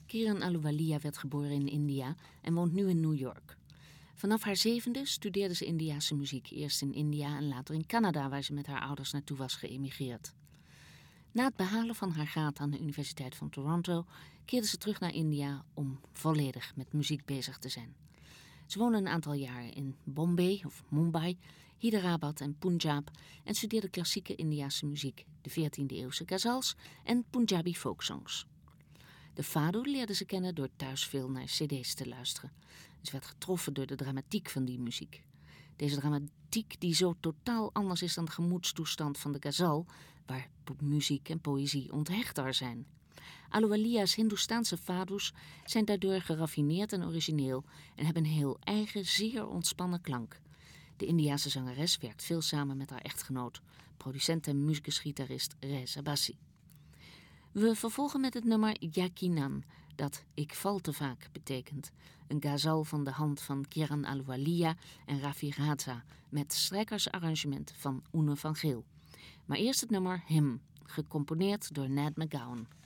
Kiran Ahluwalia werd geboren in India en woont nu in New York. Vanaf haar 7e studeerde ze Indiase muziek, eerst in India en later in Canada, waar ze met haar ouders naartoe was geëmigreerd. Na het behalen van haar graad aan de Universiteit van Toronto keerde ze terug naar India om volledig met muziek bezig te zijn. Ze woonde een aantal jaren in Bombay of Mumbai, Hyderabad en Punjab en studeerde klassieke Indiase muziek, de 14e-eeuwse ghazals en Punjabi folksongs. De fado leerde ze kennen door thuis veel naar cd's te luisteren. Ze werd getroffen door de dramatiek van die muziek. Deze dramatiek die zo totaal anders is dan de gemoedstoestand van de ghazal, waar muziek en poëzie onthechter zijn. Ahluwalia's Hindoestaanse fado's zijn daardoor geraffineerd en origineel en hebben een heel eigen, zeer ontspannen klank. De Indiase zangeres werkt veel samen met haar echtgenoot, producent en muzikusgitarist Reza Bassi. We vervolgen met het nummer Yaqinan, dat ik val te vaak betekent. Een ghazal van de hand van Kiran Ahluwalia en Rafi Raza met strijkersarrangement van Oene van Geel. Maar eerst het nummer Him, gecomponeerd door Ned McGowan.